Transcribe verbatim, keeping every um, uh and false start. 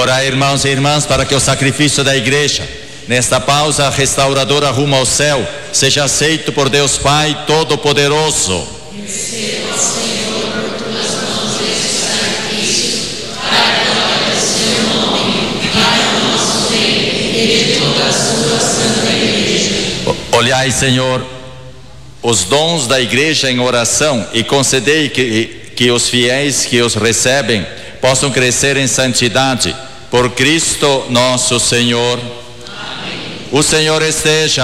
Orai, irmãos e irmãs, para que o sacrifício da igreja, nesta pausa restauradora rumo ao céu, seja aceito por Deus Pai Todo-Poderoso. Receba, Senhor, por tuas mãos este sacrifício, para a glória do seu nome, para o nosso bem e de toda a sua santa igreja. Olhai, Senhor, os dons da igreja em oração e concedei que, que os fiéis que os recebem possam crescer em santidade, por Cristo nosso Senhor. Amém. O Senhor esteja